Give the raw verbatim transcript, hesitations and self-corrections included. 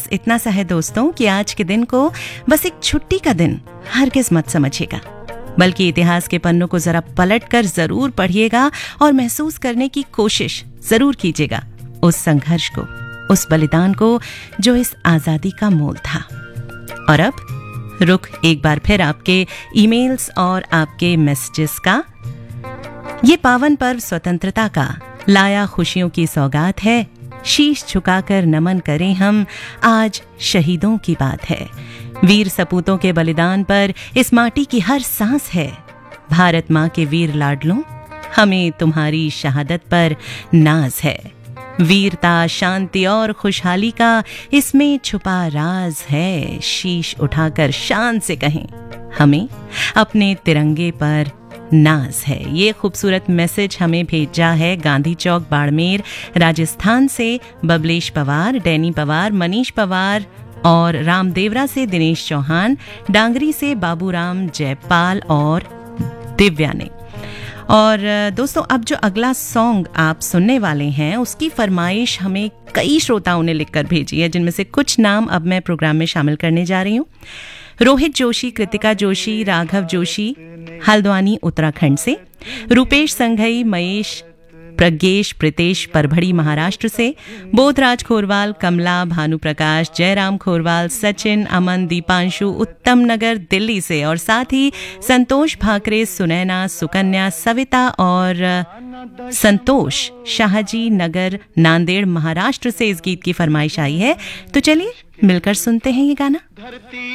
बस इतना सा है दोस्तों कि आज के दिन को बस एक छुट्टी का दिन हरगिज मत समझिएगा, बल्कि इतिहास के पन्नों को जरा पलटकर जरूर पढ़िएगा और महसूस करने की कोशिश जरूर कीजिएगा उस संघर्ष को, उस बलिदान को जो इस आजादी का मोल था। और अब रुख एक बार फिर आपके ईमेल्स और आपके मैसेजेस का। ये पावन पर्व स्वतंत्रता का लाया खुशियों की सौगात है, शीश झुकाकर नमन करें हम, आज शहीदों की बात है। वीर सपूतों के बलिदान पर इस माटी की हर सांस है। भारत माँ के वीर लाडलों, हमें तुम्हारी शहादत पर नाज है। वीरता, शांति और खुशहाली का इसमें छुपा राज है। शीश उठाकर शान से कहें, हमें अपने तिरंगे पर नाज है। ये खूबसूरत मैसेज हमें भेजा है गांधी चौक, बाड़मेर, राजस्थान से बबलेश पवार, डैनी पवार, मनीष पवार और रामदेवरा से दिनेश चौहान, डांगरी से बाबूराम जयपाल और दिव्या ने। और दोस्तों, अब जो अगला सॉन्ग आप सुनने वाले हैं उसकी फरमाइश हमें कई श्रोताओं ने लिखकर भेजी है, जिनमें से कुछ नाम अब मैं प्रोग्राम में शामिल करने जा रही हूँ। रोहित जोशी, कृतिका जोशी, राघव जोशी हल्द्वानी उत्तराखंड से, रूपेश संघई, महेश, प्रज्ञेश, प्रीतेश परभड़ी महाराष्ट्र से, बोधराज खोरवाल, कमला, भानु प्रकाश, जयराम खोरवाल, सचिन, अमन, दीपांशु उत्तम नगर दिल्ली से, और साथ ही संतोष भाकरे, सुनैना, सुकन्या, सविता और संतोष शाहजी नगर नांदेड़ महाराष्ट्र से इस गीत की फरमाइश आई है। तो चलिए मिलकर सुनते हैं ये गाना।